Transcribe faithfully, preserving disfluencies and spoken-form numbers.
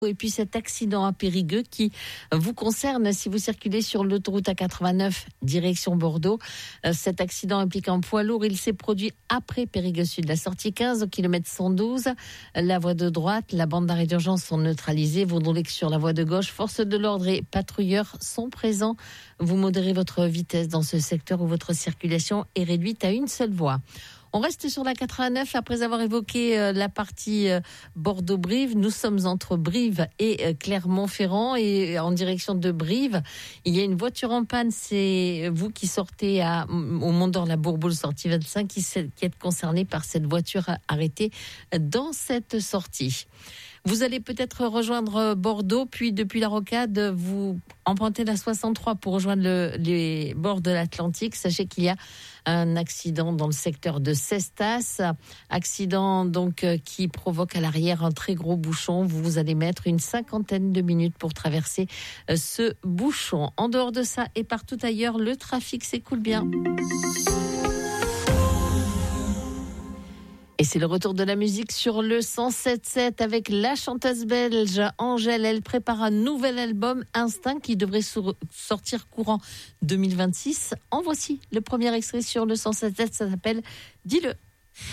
Et puis cet accident à Périgueux qui vous concerne si vous circulez sur l'autoroute A quatre-vingt-neuf direction Bordeaux. Cet accident implique un poids lourd. Il s'est produit après Périgueux Sud, la sortie quinze au kilomètre cent douze. La voie de droite, la bande d'arrêt d'urgence sont neutralisées. Vous roulez que sur la voie de gauche. Forces de l'ordre et patrouilleurs sont présents. Vous modérez votre vitesse dans ce secteur où votre circulation est réduite à une seule voie. On reste sur la quatre-vingt-neuf après avoir évoqué euh, la partie euh, Bordeaux-Brive. Nous sommes entre Brive et euh, Clermont-Ferrand et en direction de Brive. Il y a une voiture en panne. C'est vous qui sortez à, au Mont-d'Or-la-Bourboule, sortie vingt-cinq, qui, qui êtes concerné par cette voiture arrêtée dans cette sortie. Vous allez peut-être rejoindre Bordeaux, puis depuis la Rocade, vous empruntez la soixante-trois pour rejoindre le, les bords de l'Atlantique. Sachez qu'il y a un accident dans le secteur de Cestas, accident donc qui provoque à l'arrière un très gros bouchon. Vous allez mettre une cinquantaine de minutes pour traverser ce bouchon. En dehors de ça et partout ailleurs, le trafic s'écoule bien. Et c'est le retour de la musique sur le cent sept sept avec la chanteuse belge Angèle. Elle prépare un nouvel album, Instinct, qui devrait sortir courant deux mille vingt-six. En voici le premier extrait sur le cent sept sept, ça s'appelle « Dis-le ».